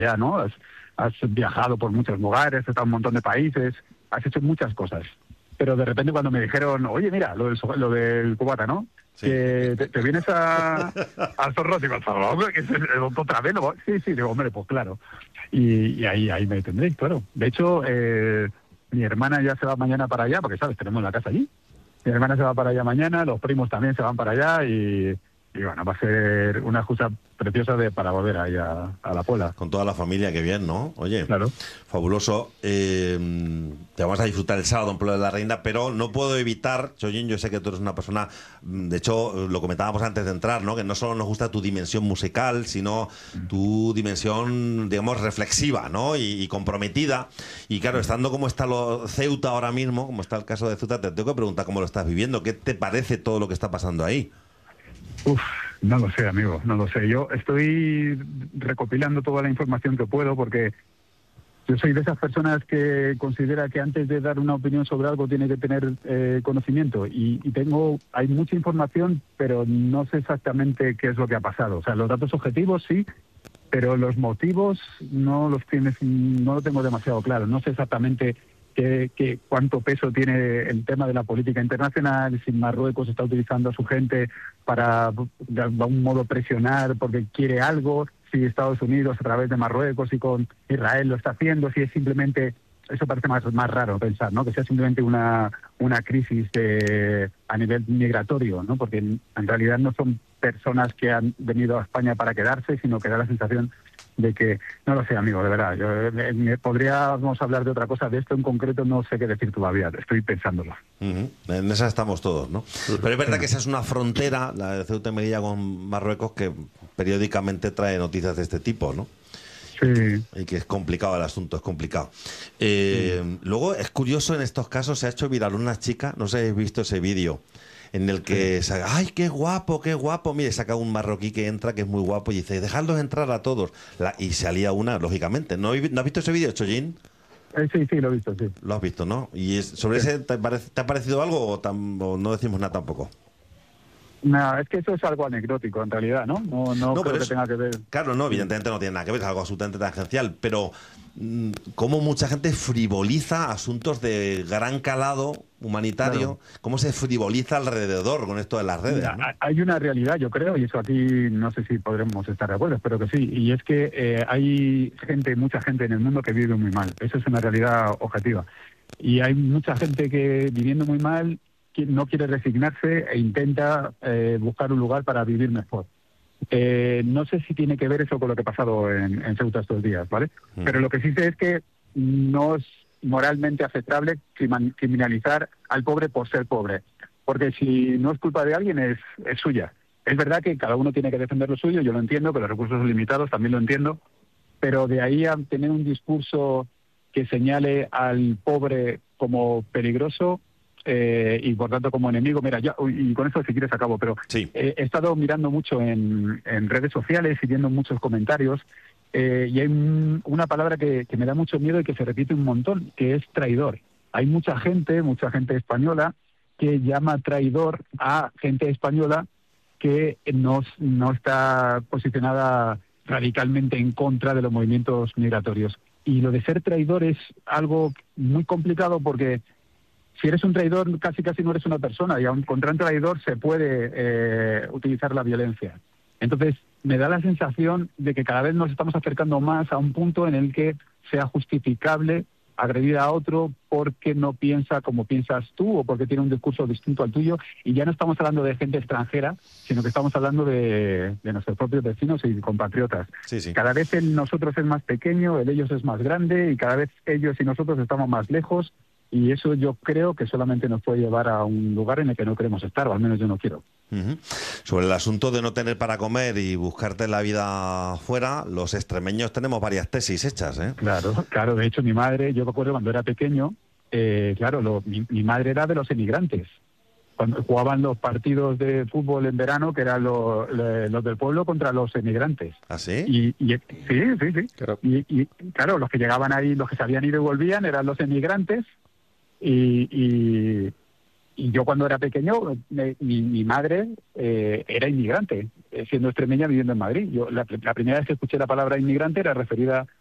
allá, ¿no? Has viajado por muchos lugares, has estado en un montón de países, has hecho muchas cosas. Pero de repente cuando me dijeron, oye, mira, lo del cubata, ¿no? Sí. Que te vienes al Zorro, digo, al Zorro, hombre, que es otra vez, ¿no? Sí, digo, hombre, pues claro. Y ahí me tendréis, claro. De hecho, mi hermana ya se va mañana para allá, porque, ¿sabes? Tenemos la casa allí. Mi hermana se va para allá mañana, los primos también se van para allá y bueno, va a ser una excusa preciosa para volver ahí a la Puebla. Con toda la familia, qué bien, ¿no? Oye, Claro. fabuloso. Te vamos a disfrutar el sábado en Pueblo de la Reina, pero no puedo evitar, Chollín, yo sé que tú eres una persona, de hecho, lo comentábamos antes de entrar, ¿no? Que no solo nos gusta tu dimensión musical, sino tu dimensión, digamos, reflexiva, ¿no? Y comprometida. Y claro, estando como está Ceuta ahora mismo, como está el caso de Ceuta, te tengo que preguntar cómo lo estás viviendo. ¿Qué te parece todo lo que está pasando ahí? Uf, no lo sé, amigo, no lo sé. Yo estoy recopilando toda la información que puedo porque yo soy de esas personas que considera que antes de dar una opinión sobre algo tiene que tener conocimiento y hay mucha información, pero no sé exactamente qué es lo que ha pasado. O sea, los datos objetivos sí, pero los motivos no lo tengo demasiado claro. No sé exactamente cuánto peso tiene el tema de la política internacional, si Marruecos está utilizando a su gente para de algún modo presionar porque quiere algo, si Estados Unidos a través de Marruecos y con Israel lo está haciendo, si es simplemente, eso parece más raro pensar, ¿no? Que sea simplemente una crisis a nivel migratorio, ¿no? Porque en realidad no son personas que han venido a España para quedarse, sino que da la sensación de que, no lo sé, amigo, de verdad, podríamos hablar de otra cosa, de esto en concreto no sé qué decir todavía, estoy pensándolo. En esa estamos todos, ¿no? Pero es verdad que esa es una frontera, la de Ceuta y Melilla con Marruecos, que periódicamente trae noticias de este tipo, ¿no? Sí. Y que es complicado el asunto, es complicado. Luego, es curioso, en estos casos se ha hecho viral una chica, no sé si habéis visto ese vídeo, en el que ¡ay, qué guapo, qué guapo! Mire, saca un marroquí que entra, que es muy guapo, y dice, dejadlos entrar a todos. Y salía una, lógicamente. ¿No has visto ese vídeo, Chollín? Sí, lo he visto, sí. Lo has visto, ¿no? ¿Y sobre ese te ha parecido algo o no decimos nada tampoco? No, es que eso es algo anecdótico en realidad, ¿no? No No, creo pero que es, tenga que ver. claro, no, evidentemente no tiene nada que ver, es algo absolutamente tangencial, pero cómo mucha gente frivoliza asuntos de gran calado humanitario, Claro. cómo se frivoliza alrededor con esto de las redes, Mira, ¿no? hay una realidad, yo creo, y eso aquí no sé si podremos estar de acuerdo, espero que sí, y es que hay mucha gente en el mundo que vive muy mal. Eso es una realidad objetiva. Y hay mucha gente que viviendo muy mal no quiere resignarse e intenta buscar un lugar para vivir mejor. No sé si tiene que ver eso con lo que ha pasado en Ceuta estos días, ¿vale? Pero lo que sí sé es que no es moralmente aceptable criminalizar al pobre por ser pobre, porque si no es culpa de alguien es suya. Es verdad que cada uno tiene que defender lo suyo, yo lo entiendo, que los recursos son limitados, también lo entiendo, pero de ahí a tener un discurso que señale al pobre como peligroso y por tanto como enemigo, mira, y con eso si quieres acabo, pero Sí. he estado mirando mucho en redes sociales y viendo muchos comentarios y hay una palabra que me da mucho miedo y que se repite un montón, que es traidor. Hay mucha gente española que llama traidor a gente española que no está posicionada radicalmente en contra de los movimientos migratorios. Y lo de ser traidor es algo muy complicado porque si eres un traidor casi no eres una persona y aun contra un traidor se puede utilizar la violencia. Entonces me da la sensación de que cada vez nos estamos acercando más a un punto en el que sea justificable agredir a otro porque no piensa como piensas tú o porque tiene un discurso distinto al tuyo, y ya no estamos hablando de gente extranjera, sino que estamos hablando de nuestros propios vecinos y compatriotas. Sí. Cada vez el nosotros es más pequeño, el ellos es más grande y cada vez ellos y nosotros estamos más lejos, y eso yo creo que solamente nos puede llevar a un lugar en el que no queremos estar, o al menos yo no quiero. Sobre el asunto de no tener para comer y buscarte la vida fuera, los extremeños tenemos varias tesis hechas, ¿eh? Claro, de hecho mi madre, yo me acuerdo cuando era pequeño, mi madre era de los emigrantes. Cuando jugaban los partidos de fútbol en verano, que eran los del pueblo contra los emigrantes. ¿Ah, sí? Sí. Claro. Y claro, los que llegaban ahí, los que se habían ido y volvían, eran los emigrantes y y yo cuando era pequeño, mi madre era inmigrante, siendo extremeña viviendo en Madrid. La primera vez que escuché la palabra inmigrante era referida